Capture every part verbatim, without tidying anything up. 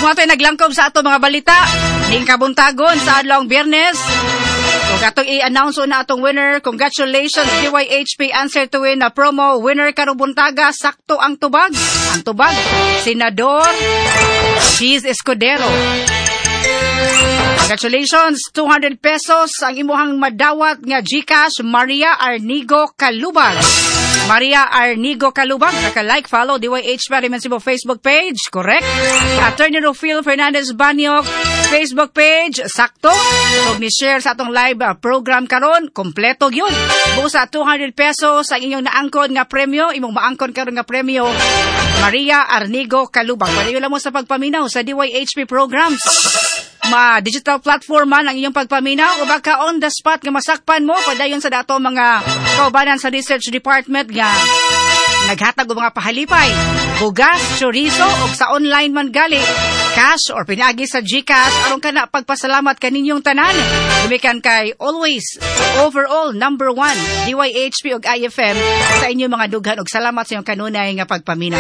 Mo ito'y naglangkob sa ato mga balita. Ning kabuntagon sa adlawng Biyernes. Kung atong i-announce na atong winner, congratulations D Y H P Answer to Win na promo winner karong buntaga, sakto ang tubag. Ang tubag, Senador Cheese Escudero. Congratulations, two hundred pesos ang imuhang madawat nga GCash Maria Arnigo Kalubag. Maria Arnigo Kalubag, naka-like, follow D Y H P Arimensibo Facebook page, correct? Attorney Rufil Fernandez Banyok Facebook page, sakto. Kung ni-share sa atong live uh, program karon, kompleto yun. Buo sa two hundred pesos ang inyong naangkon nga premyo, imong maangkon karon nga premyo, Maria Arnigo Kalubag. Padayon lang mo sa pagpaminaw sa D Y H P programs. Ma digital platform man ang inyong pagpaminaw o baka on the spot nga masakpan mo padayon sa dato mga kaubanan sa research department nga naghatag og mga pahalipay, bugas, chorizo o sa online man gali, cash or pinagi sa GCash aron kana pagpasalamat kaninyong tanan. Gumikan kay always overall number one D Y H P ug I F M sa inyong mga dughan ug salamat sa inyong kanunay nga pagpaminaw.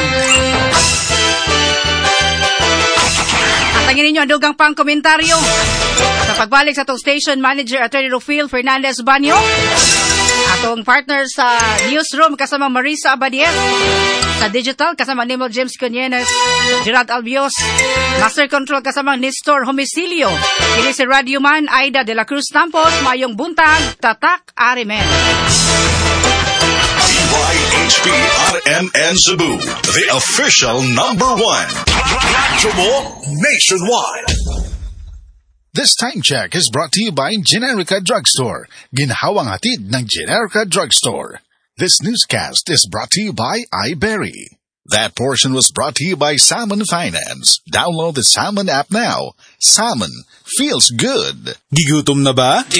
Tangin ninyo ang dugang pang komentaryo sa pagbalik sa atong station manager Attorney Rufil Fernandez Banyo, atong partner sa newsroom kasama Marisa Abadiel, sa digital kasama Nemo James Conyenes, Gerald Albios, Master Control kasama Nestor Homicilio, kini si Radio Man Aida de la Cruz Tampos. Mayong buntag, tatak Arimen. D Y H P R M N Cebu, the official number one. Travel nationwide. This time check is brought to you by Generica Drugstore. Ginhawang hatid ng Generica Drugstore. This newscast is brought to you by iBerry. That portion was brought to you by Salmon Finance. Download the Salmon app now. Salmon feels good. Gigutom na ba?